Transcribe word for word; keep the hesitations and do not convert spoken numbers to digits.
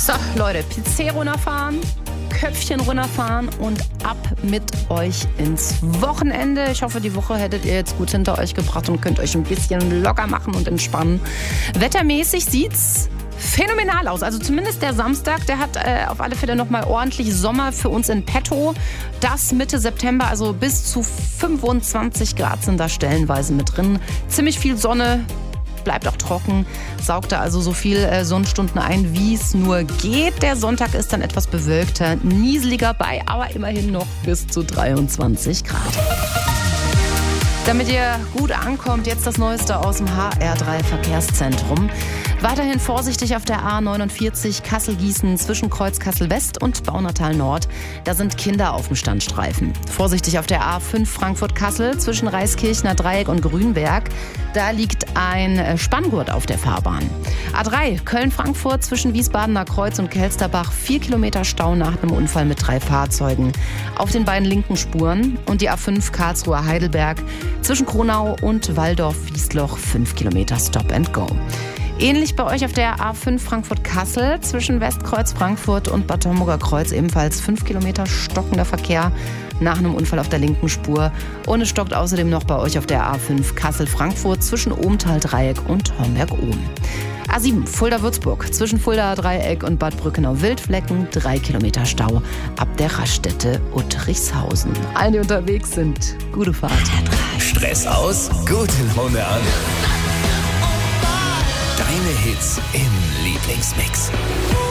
So, Leute, P C runterfahren, Köpfchen runterfahren und ab mit euch ins Wochenende. Ich hoffe, die Woche hättet ihr jetzt gut hinter euch gebracht und könnt euch ein bisschen locker machen und entspannen. Wettermäßig sieht's phänomenal aus. Also zumindest der Samstag, der hat äh, auf alle Fälle nochmal ordentlich Sommer für uns in petto. Das Mitte September, also bis zu fünfundzwanzig Grad sind da stellenweise mit drin. Ziemlich viel Sonne. Bleibt auch trocken, saugt da also so viel äh, Sonnenstunden ein, wie es nur geht. Der Sonntag ist dann etwas bewölkter, nieseliger bei, aber immerhin noch bis zu dreiundzwanzig Grad. Damit ihr gut ankommt, jetzt das Neueste aus dem H R drei Verkehrszentrum. Weiterhin vorsichtig auf der A neunundvierzig Kassel-Gießen zwischen Kreuz Kassel-West und Baunatal Nord. Da sind Kinder auf dem Standstreifen. Vorsichtig auf der A fünf Frankfurt-Kassel zwischen Reiskirchner Dreieck und Grünberg. Da liegt ein Spanngurt auf der Fahrbahn. A drei Köln-Frankfurt zwischen Wiesbadener Kreuz und Kelsterbach. Vier Kilometer Stau nach einem Unfall mit drei Fahrzeugen auf den beiden linken Spuren. Und die A fünf Karlsruhe-Heidelberg zwischen Kronau und Walldorf-Wiesloch. Fünf Kilometer Stop and Go. Ähnlich bei euch auf der A fünf Frankfurt-Kassel zwischen Westkreuz Frankfurt und Bad Homburger Kreuz ebenfalls fünf Kilometer stockender Verkehr nach einem Unfall auf der linken Spur. Und es stockt außerdem noch bei euch auf der A fünf Kassel-Frankfurt zwischen Ohmtal-Dreieck und Homberg-Ohm. A sieben Fulda-Würzburg zwischen Fulda-Dreieck und Bad Brückenau-Wildflecken. Drei Kilometer Stau ab der Raststätte Uttrichshausen. Alle, die unterwegs sind, gute Fahrt. Stress aus, gute Laune an. Deine Hits im Lieblingsmix.